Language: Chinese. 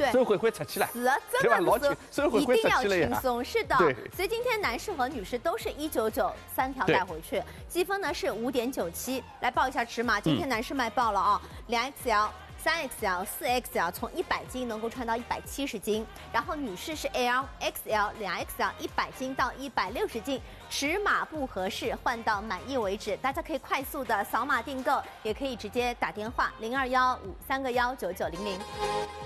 对， 手会出去了， 是啊，真的是一定要轻松，是的。所以今天男士和女士都是199，3条带回去，积分呢是5.97。来报一下尺码，今天男士卖爆了啊，2XL。3XL、4XL 从100斤能够穿到170斤，然后女士是 L、XL、2XL 100斤到160斤，尺码不合适换到满意为止。大家可以快速的扫码订购，也可以直接打电话0215319900。